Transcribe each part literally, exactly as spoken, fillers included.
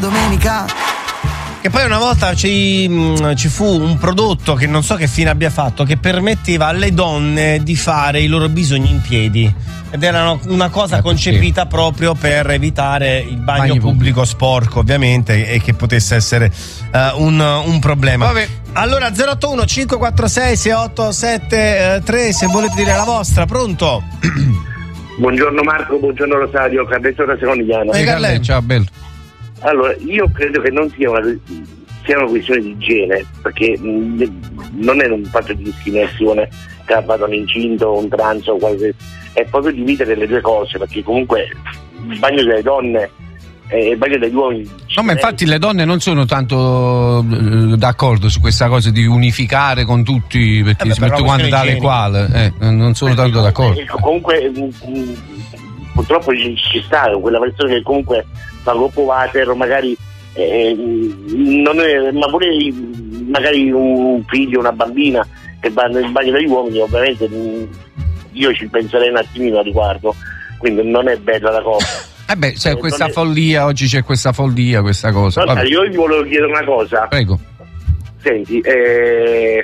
domenica. Che poi una volta ci, mh, ci fu un prodotto che non so che fine abbia fatto, che permetteva alle donne di fare i loro bisogni in piedi, ed era una cosa eh, concepita sì. proprio per evitare il bagno, bagno pubblico, pubblico sporco, ovviamente, e che potesse essere uh, un, un problema. Vabbè. Allora zero otto uno cinque quattro sei sei otto sette tre, se volete dire la vostra. Pronto? Buongiorno Marco, buongiorno Rosario, Carletto da Secondigliano. Hey, Carletto. Ciao, bello. Allora, io credo che non sia una, sia una questione di igiene, perché mh, non è un fatto di discriminazione che vada un incinto, un trans o qualsiasi, è proprio dividere le due cose, perché comunque il bagno delle donne e il bagno degli uomini. No, ma infatti le donne non sono tanto eh, d'accordo su questa cosa di unificare con tutti, perché eh beh, si mette quanto tale quale, eh, non sono eh, tanto d'accordo. Comunque mh, mh, purtroppo ci sta quella persona che comunque fa gruppo water, magari eh, non è, ma pure magari un figlio, una bambina che va nel bagno degli uomini, ovviamente io ci penserei un attimino a riguardo, quindi non è bella la cosa. Eh beh, c'è eh, questa follia, è... oggi c'è questa follia, questa cosa. No, io gli volevo chiedere una cosa. Prego. Senti, eh,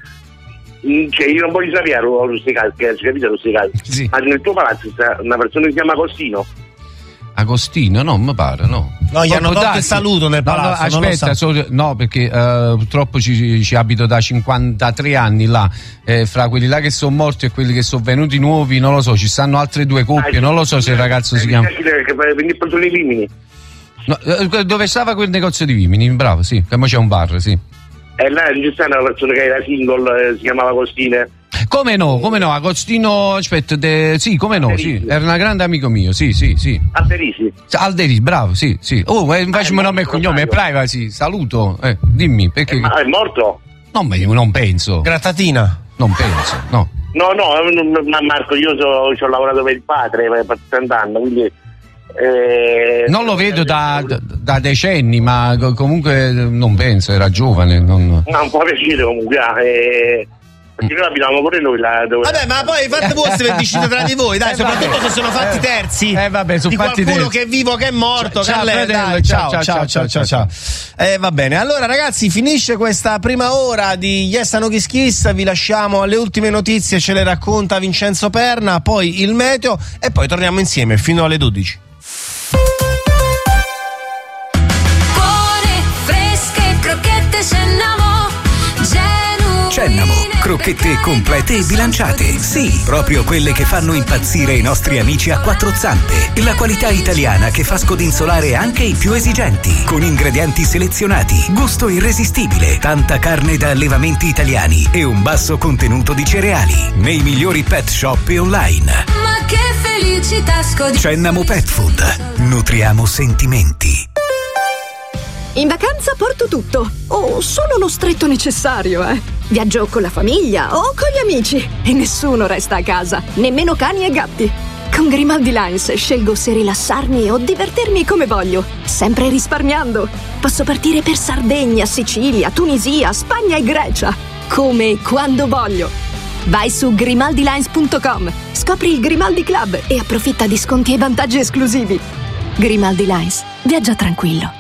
cioè io non voglio sapere a rusticare, capito, rusticare. Sì. Ma nel tuo palazzo sta una persona che si chiama Agostino? Agostino? No, mi pare, no. No, gli hanno dato il saluto nel palazzo. No, no, aspetta, so, no, perché uh, purtroppo ci, ci abito da cinquantatré anni là. Eh, fra quelli là che sono morti e quelli che sono venuti nuovi, non lo so, ci stanno altre due coppie, ah, non lo so se il ragazzo si chiama. Che i vimini. No, dove stava quel negozio di vimini? Bravo, sì, che c'è un bar, sì. E là ci sta una persona che era single, eh, si chiamava Agostino. Come no, come no, Agostino, aspetta, de, sì, come no, sì, era un grande amico mio, sì, sì, sì. Alderisi. Alderisi, bravo, sì, sì. Oh, eh, facciamo nome e cognome, privacy, saluto, eh, dimmi, perché... Eh, ma è morto? No, ma io non penso. Grattatina? Non penso, no. No, no, ma Marco, io so, ci ho lavorato per il padre per trent'anni, quindi... Eh, non lo vedo da, da, da decenni, ma comunque non penso, era giovane. Non... No, un po' piacere comunque, eh, perché noi abitavamo pure noi là dove... Vabbè, ma poi fate voi se decidete tra di voi, dai, eh, soprattutto vabbè. se sono fatti terzi. Eh vabbè, sono di fatti qualcuno terzi. che è vivo, che è morto. Ciao, Carle, fratello, dai, ciao, ciao, ciao, ciao, ciao, ciao, ciao. Eh, va bene. Allora, ragazzi, finisce questa prima ora di Yes No Kiss Kiss. Vi lasciamo alle ultime notizie, ce le racconta Vincenzo Perna, poi il meteo e poi torniamo insieme fino alle dodici. Cennamo, crocchette complete e bilanciate. Sì, proprio quelle che fanno impazzire i nostri amici a quattro zampe. La qualità italiana che fa scodinzolare anche i più esigenti. Con ingredienti selezionati, gusto irresistibile, tanta carne da allevamenti italiani e un basso contenuto di cereali. Nei migliori pet shop e online. Ma che felicità scodinzolare. Cennamo Pet Food. Nutriamo sentimenti. In vacanza porto tutto, o solo lo stretto necessario, eh. Viaggio con la famiglia o con gli amici e nessuno resta a casa, nemmeno cani e gatti. Con Grimaldi Lines scelgo se rilassarmi o divertirmi come voglio, sempre risparmiando. Posso partire per Sardegna, Sicilia, Tunisia, Spagna e Grecia, come e quando voglio. Vai su grimaldi lines punto com, scopri il Grimaldi Club e approfitta di sconti e vantaggi esclusivi. Grimaldi Lines, viaggia tranquillo.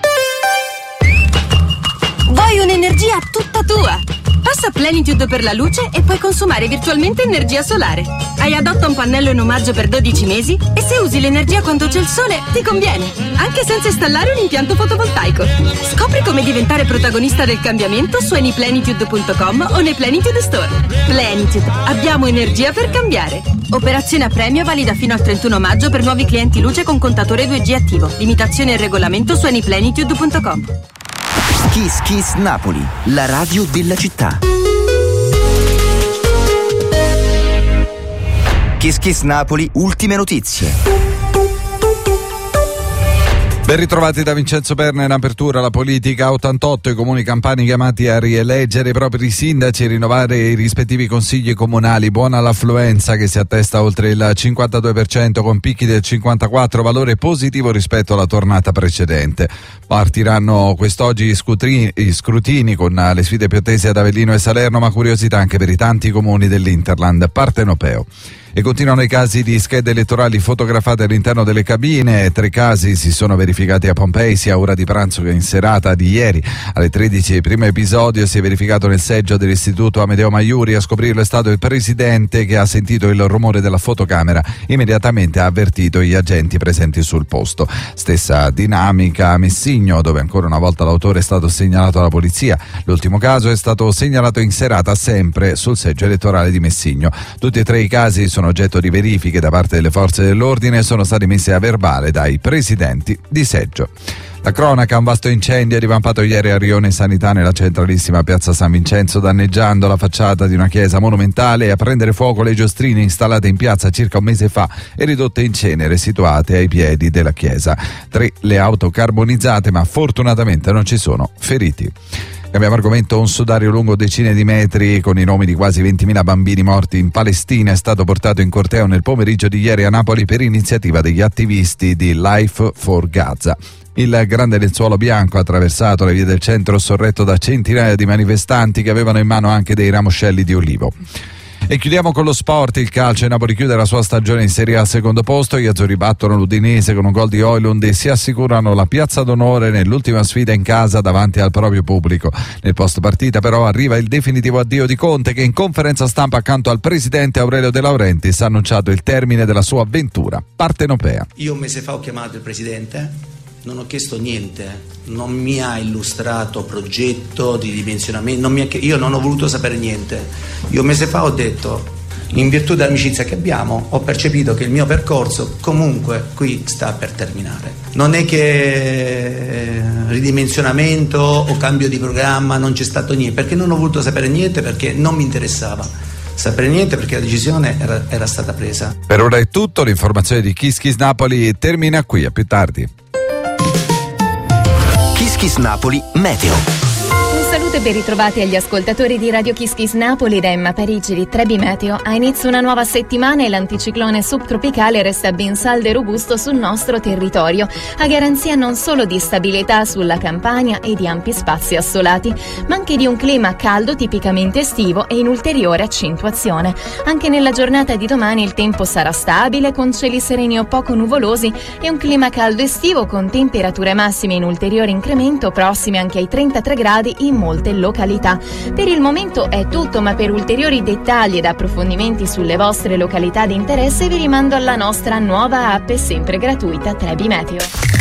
Vuoi un'energia tutta tua? Passa Plenitude per la luce e puoi consumare virtualmente energia solare. Hai adotta un pannello in omaggio per dodici mesi e se usi l'energia quando c'è il sole ti conviene, anche senza installare un impianto fotovoltaico. Scopri come diventare protagonista del cambiamento su any plenitude punto com o nei Plenitude Store. Plenitude, abbiamo energia per cambiare. Operazione a premio valida fino al trentuno maggio per nuovi clienti luce con contatore due G attivo. Limitazione e regolamento su any plenitude punto com. Kiss Kiss Napoli, la radio della città. Kiss Kiss Napoli, ultime notizie. Ben ritrovati da Vincenzo Perna. In apertura la politica. ottantotto i comuni campani chiamati a rieleggere i propri sindaci e rinnovare i rispettivi consigli comunali. Buona l'affluenza che si attesta oltre il cinquantadue per cento con picchi del cinquantaquattro per cento, valore positivo rispetto alla tornata precedente. Partiranno quest'oggi scrutini, scrutini con le sfide più attese ad Avellino e Salerno, ma curiosità anche per i tanti comuni dell'Interland partenopeo. E continuano i casi di schede elettorali fotografate all'interno delle cabine. Tre casi si sono verificati a Pompei, sia a ora di pranzo che in serata di ieri. Alle tredici il primo episodio si è verificato nel seggio dell'istituto Amedeo Maiuri. A scoprirlo è stato il presidente, che ha sentito il rumore della fotocamera. Immediatamente ha avvertito gli agenti presenti sul posto. Stessa dinamica a Messigno, dove ancora una volta l'autore è stato segnalato alla polizia. L'ultimo caso è stato segnalato in serata, sempre sul seggio elettorale di Messigno. Tutti e tre i casi sono oggetto di verifiche da parte delle forze dell'ordine e sono stati messi a verbale dai presidenti di seggio. La cronaca: un vasto incendio è divampato ieri a Rione Sanità, nella centralissima piazza San Vincenzo, danneggiando la facciata di una chiesa monumentale, e a prendere fuoco le giostrine installate in piazza circa un mese fa e ridotte in cenere situate ai piedi della chiesa. Tre le auto carbonizzate, ma fortunatamente non ci sono feriti. Cambiamo argomento. Un sudario lungo decine di metri con i nomi di quasi ventimila bambini morti in Palestina è stato portato in corteo nel pomeriggio di ieri a Napoli per iniziativa degli attivisti di Life for Gaza. Il grande lenzuolo bianco ha attraversato le vie del centro, sorretto da centinaia di manifestanti che avevano in mano anche dei ramoscelli di olivo. E chiudiamo con lo sport. Il calcio: il Napoli chiude la sua stagione in Serie A al secondo posto. Gli azzurri battono l'Udinese con un gol di Højlund e si assicurano la piazza d'onore nell'ultima sfida in casa davanti al proprio pubblico. Nel post partita però arriva il definitivo addio di Conte, che in conferenza stampa accanto al presidente Aurelio De Laurentiis ha annunciato il termine della sua avventura partenopea. Io un mese fa ho chiamato il presidente, non ho chiesto niente, non mi ha illustrato progetto di dimensionamento, non mi ha, io non ho voluto sapere niente. Io un mese fa ho detto, in virtù dell'amicizia che abbiamo, ho percepito che il mio percorso comunque qui sta per terminare. Non è che ridimensionamento o cambio di programma, non c'è stato niente, perché non ho voluto sapere niente, perché non mi interessava sapere niente, perché la decisione era, era stata presa. Per ora è tutto. L'informazione di Kiss Kiss Napoli termina qui, a più tardi. Kiss Kiss Napoli Meteo. Un saluto e ben ritrovati agli ascoltatori di Radio Kiss Kiss Napoli da Emma Parigi di Trebi Meteo. Ha inizio una nuova settimana e l'anticiclone subtropicale resta ben saldo e robusto sul nostro territorio, a garanzia non solo di stabilità sulla Campania e di ampi spazi assolati, ma anche di un clima caldo tipicamente estivo e in ulteriore accentuazione. Anche nella giornata di domani il tempo sarà stabile, con cieli sereni o poco nuvolosi e un clima caldo estivo con temperature massime in ulteriore incremento, prossime anche ai trentatré gradi in molte località. Per il momento è tutto, ma per ulteriori dettagli ed approfondimenti sulle vostre località di interesse vi rimando alla nostra nuova app sempre gratuita Trebi Meteo.